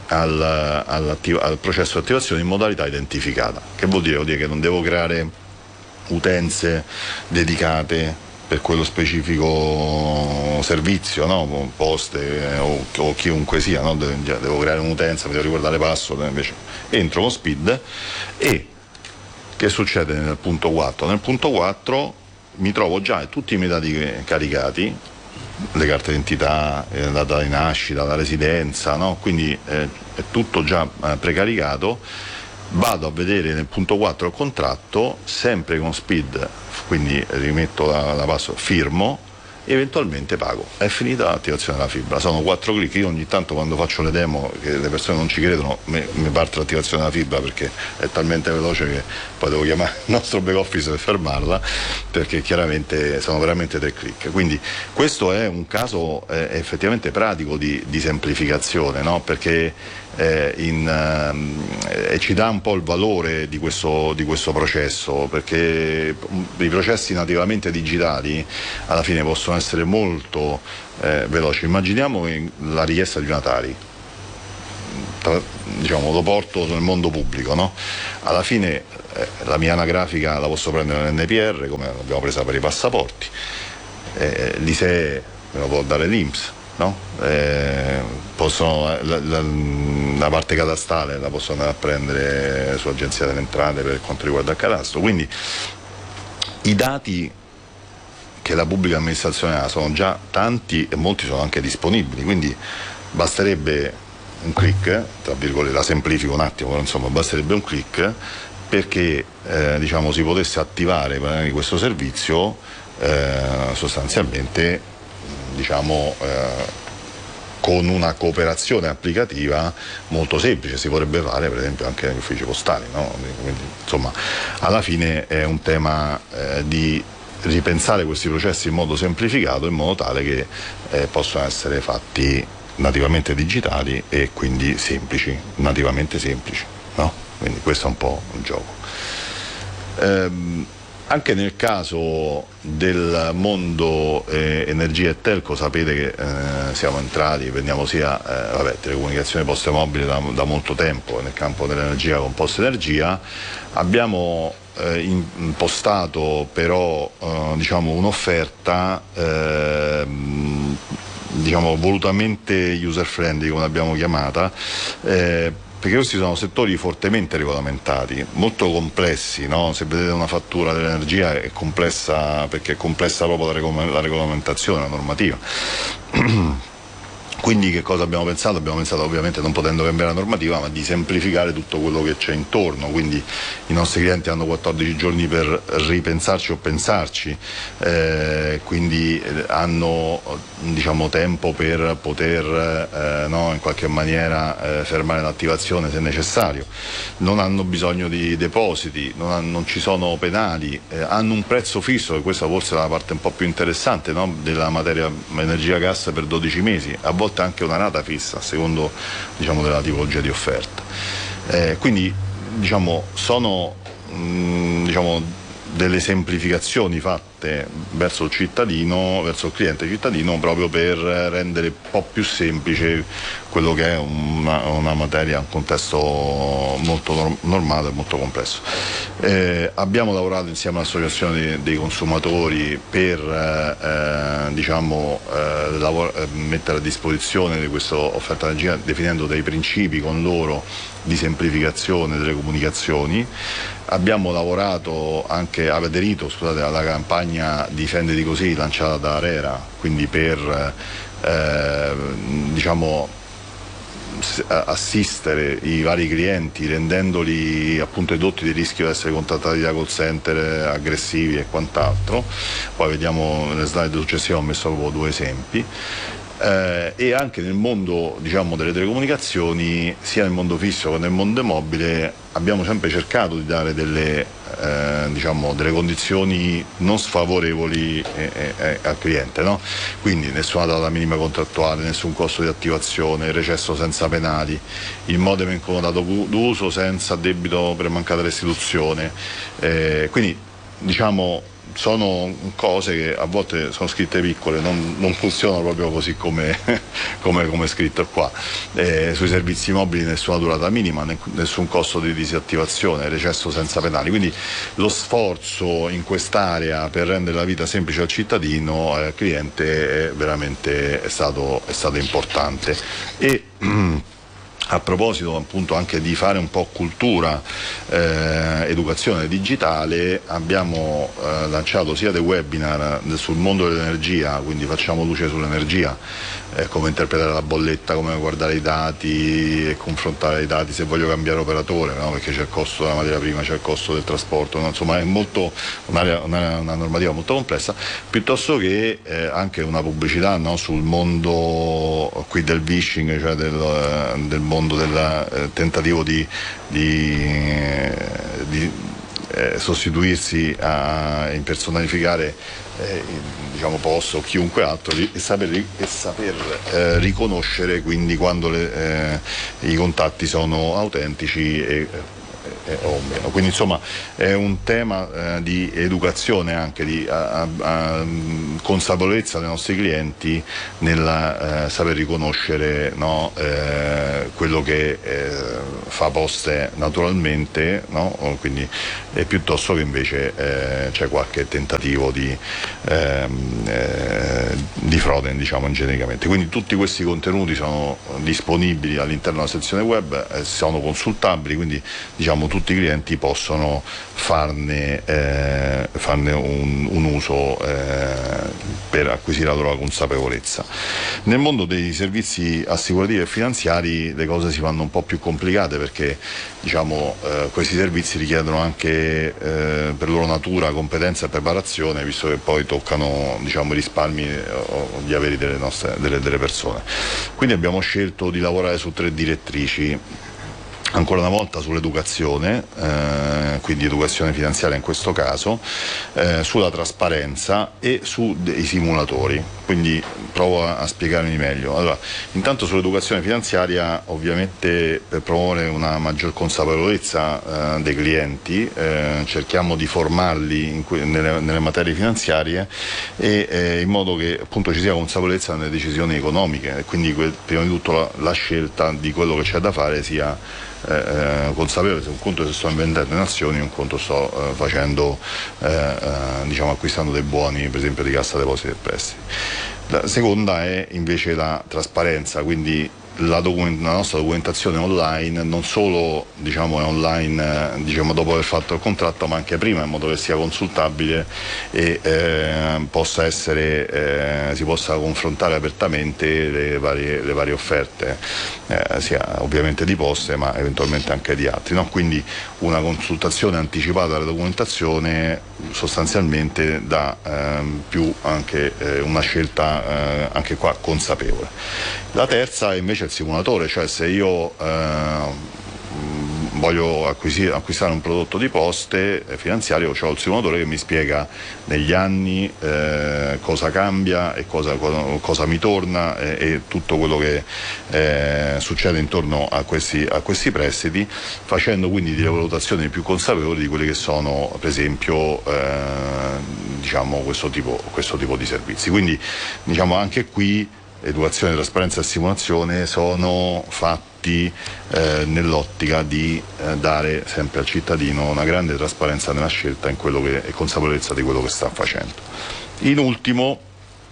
al processo di attivazione in modalità identificata. Che vuol dire? Vuol dire che non devo creare utenze dedicate per quello specifico servizio, no? Poste o chiunque sia, no? Devo creare un'utenza, mi devo ricordare password, invece entro con SPID. E che succede nel punto 4? Nel punto 4 mi trovo già tutti i miei dati caricati, le carte d'identità, la data di nascita, la residenza, no? Quindi è tutto già precaricato. Vado a vedere nel punto 4 il contratto, sempre con SPID, quindi rimetto la password, firmo, eventualmente pago. È finita l'attivazione della fibra, sono 4 clic. Io ogni tanto quando faccio le demo, che le persone non ci credono, mi parte l'attivazione della fibra perché è talmente veloce che poi devo chiamare il nostro back office per fermarla, perché chiaramente sono veramente 3 clic. Quindi questo è un caso effettivamente pratico di semplificazione, no? Perché ci dà un po' il valore di questo processo, perché i processi nativamente digitali alla fine possono essere molto veloci. Immaginiamo la richiesta di una Tari, diciamo, lo porto nel mondo pubblico, no? Alla fine la mia anagrafica la posso prendere nell'NPR, come l'abbiamo presa per i passaporti, l'ISEE me lo può dare l'INPS, no? La parte catastale la posso andare a prendere sull'Agenzia delle Entrate per quanto riguarda il cadastro. Quindi i dati che la pubblica amministrazione ha sono già tanti e molti sono anche disponibili, quindi basterebbe un click, tra virgolette, la semplifico un attimo, però insomma basterebbe un click perché diciamo, si potesse attivare questo servizio sostanzialmente, diciamo, con una cooperazione applicativa molto semplice. Si potrebbe fare per esempio anche negli uffici postali, no? Quindi, insomma, alla fine è un tema di ripensare questi processi in modo semplificato, in modo tale che possano essere fatti nativamente digitali e quindi semplici, nativamente semplici, no? Quindi questo è un po' un gioco. Anche nel caso del mondo energia e telco, sapete che siamo entrati, vendiamo sia telecomunicazioni, poste mobili da molto tempo nel campo dell'energia con Poste Energia. Abbiamo impostato però diciamo un'offerta diciamo volutamente user friendly, come l'abbiamo chiamata, perché questi sono settori fortemente regolamentati, molto complessi, no? Se vedete una fattura dell'energia è complessa, perché è complessa proprio la regolamentazione, la normativa. Quindi che cosa abbiamo pensato? Abbiamo pensato, ovviamente non potendo cambiare la normativa, ma di semplificare tutto quello che c'è intorno. Quindi i nostri clienti hanno 14 giorni per ripensarci o pensarci, quindi hanno, diciamo, tempo per poter no, in qualche maniera fermare l'attivazione se necessario. Non hanno bisogno di depositi, non ci sono penali, hanno un prezzo fisso, e questa forse è la parte un po' più interessante, no, della materia energia gas, per 12 mesi, a volte anche una rata fissa a secondo, diciamo, della tipologia di offerta. Quindi, diciamo, sono diciamo delle semplificazioni fatte verso il cittadino, verso il cliente cittadino, proprio per rendere un po' più semplice quello che è una materia, un contesto molto normato e molto complesso. Abbiamo lavorato insieme all'Associazione dei consumatori per diciamo, mettere a disposizione di questa offerta di energia, definendo dei principi con loro di semplificazione delle comunicazioni. Abbiamo lavorato anche, aderito alla campagna Difenditi Così lanciata da ARERA, quindi per diciamo assistere i vari clienti, rendendoli appunto edotti di rischio di essere contattati da call center aggressivi e quant'altro. Poi vediamo nelle slide successive, ho messo proprio 2 esempi. E anche nel mondo, diciamo, delle telecomunicazioni, sia nel mondo fisso che nel mondo mobile, abbiamo sempre cercato di dare delle condizioni non sfavorevoli al cliente, no? Quindi nessuna data minima contrattuale, nessun costo di attivazione, il recesso senza penali, il modem incomodato d'uso senza debito per mancata restituzione, quindi diciamo sono cose che a volte sono scritte piccole, non funzionano proprio così come è scritto qua. Sui servizi mobili nessuna durata minima, nessun costo di disattivazione, recesso senza penali, quindi lo sforzo in quest'area per rendere la vita semplice al cittadino, al cliente, è stato importante. E a proposito appunto anche di fare un po' cultura, educazione digitale, abbiamo lanciato sia dei webinar sul mondo dell'energia, quindi facciamo luce sull'energia, come interpretare la bolletta, come guardare i dati e confrontare i dati se voglio cambiare operatore, no? Perché c'è il costo della materia prima, c'è il costo del trasporto, no? Insomma è molto una normativa molto complessa, piuttosto che anche una pubblicità, no? Sul mondo qui del phishing, cioè del mondo del tentativo di sostituirsi a impersonificare diciamo posto o chiunque altro, e saper riconoscere quindi quando i contatti sono autentici o meno. Quindi insomma è un tema di educazione, anche di consapevolezza dei nostri clienti nel saper riconoscere, no? Quello che fa poste naturalmente, no? Quindi, piuttosto che invece c'è qualche tentativo di frode, diciamo, genericamente. Quindi tutti questi contenuti sono disponibili all'interno della sezione web, sono consultabili, quindi diciamo tutti i clienti possono farne un uso per acquisire la loro consapevolezza. Nel mondo dei servizi assicurativi e finanziari le cose si fanno un po' più complicate, perché diciamo questi servizi richiedono anche per loro natura competenza e preparazione, visto che poi toccano, diciamo, i risparmi o gli averi delle persone. Quindi abbiamo scelto di lavorare su 3 direttrici. Ancora una volta sull'educazione, quindi educazione finanziaria in questo caso, sulla trasparenza e sui simulatori. Quindi provo a spiegarmi meglio. Allora, intanto sull'educazione finanziaria, ovviamente per promuovere una maggior consapevolezza dei clienti, cerchiamo di formarli nelle materie finanziarie e in modo che appunto ci sia consapevolezza nelle decisioni economiche, e quindi prima di tutto la scelta di quello che c'è da fare sia consapevole se un conto se sto inventando in azioni, un conto sto facendo diciamo acquistando dei buoni, per esempio di Cassa Depositi e Prestiti. La seconda è invece la trasparenza, quindi la nostra documentazione online non solo, diciamo, è online, diciamo, dopo aver fatto il contratto, ma anche prima, in modo che sia consultabile e si possa confrontare apertamente le varie offerte, sia ovviamente di Poste ma eventualmente anche di altri, no? Quindi una consultazione anticipata della documentazione sostanzialmente dà più anche una scelta anche qua consapevole. La terza è invece il simulatore, cioè se io voglio acquistare un prodotto di Poste finanziario, ho il simulatore che mi spiega negli anni cosa cambia e cosa mi torna e tutto quello che succede intorno a questi prestiti, facendo quindi delle valutazioni più consapevoli di quelli che sono, per esempio, diciamo questo tipo di servizi. Quindi diciamo anche qui educazione, trasparenza e simulazione sono fatti nell'ottica di dare sempre al cittadino una grande trasparenza nella scelta e consapevolezza di quello che sta facendo. In ultimo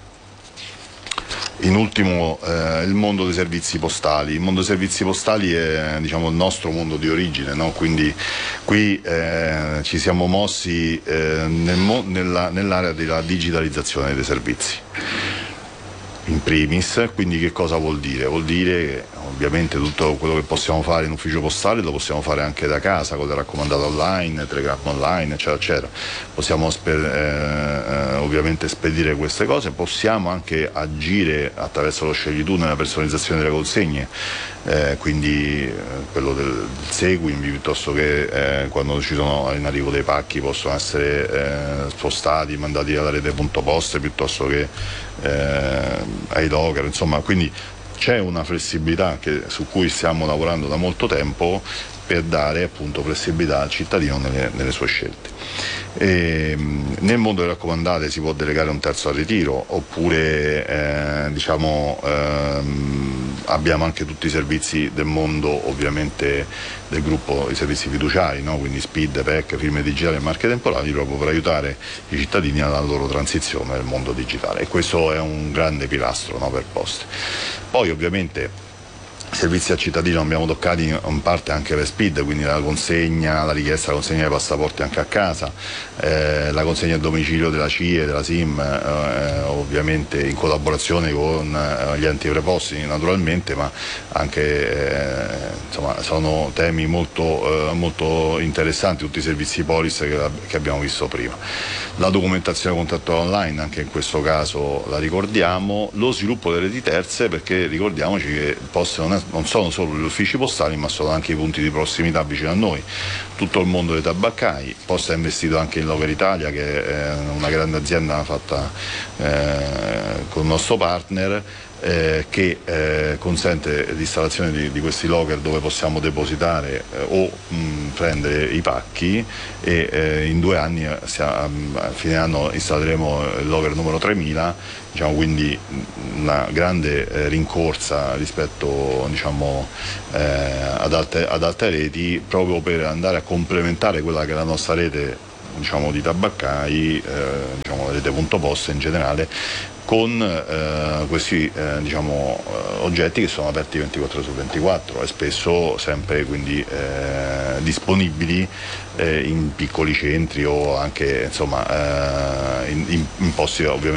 il mondo dei servizi postali. Il mondo dei servizi postali è, diciamo, il nostro mondo di origine, no? Quindi qui ci siamo mossi nell'area della digitalizzazione dei servizi. In primis, quindi che cosa vuol dire? Vuol dire che ovviamente tutto quello che possiamo fare in ufficio postale lo possiamo fare anche da casa, con le raccomandate online, telegramma online, eccetera, eccetera. Possiamo ovviamente spedire queste cose, possiamo anche agire attraverso lo scegli tu nella personalizzazione delle consegne, quindi quello del seguimi, piuttosto che quando ci sono in arrivo dei pacchi possono essere spostati, mandati alla rete punto poste piuttosto che ai locker, insomma, quindi c'è una flessibilità su cui stiamo lavorando da molto tempo per dare appunto flessibilità al cittadino nelle sue scelte. Nel mondo delle raccomandate si può delegare un terzo al ritiro, oppure abbiamo anche tutti i servizi del mondo, ovviamente del gruppo, i servizi fiduciari, no? Quindi SPID, PEC, firme digitali e marche temporali, proprio per aiutare i cittadini alla loro transizione nel mondo digitale, e questo è un grande pilastro, no, per Poste. Poi ovviamente servizi al cittadino abbiamo toccati in parte anche per SPID, quindi la consegna, la richiesta della consegna dei passaporti anche a casa, la consegna a domicilio della CIE, della SIM, ovviamente in collaborazione con gli enti preposti naturalmente, ma anche insomma sono temi molto interessanti tutti i servizi Polis che abbiamo visto prima. La documentazione contrattuale online, anche in questo caso la ricordiamo, lo sviluppo delle reti terze, perché ricordiamoci che Poste non sono solo gli uffici postali, ma sono anche i punti di prossimità vicino a noi, tutto il mondo dei tabaccai. Poste ha investito anche in Locker Italia, che è una grande azienda fatta con il nostro partner, che consente l'installazione di questi locker dove possiamo depositare o prendere i pacchi, e in 2 anni, a fine anno, installeremo il locker numero 3000, quindi una grande rincorsa rispetto ad altre reti, proprio per andare a complementare quella che è la nostra rete di tabaccai, la rete punto Poste in generale, con questi oggetti che sono aperti 24/24 e spesso sempre quindi disponibili in piccoli centri o anche in posti ovviamente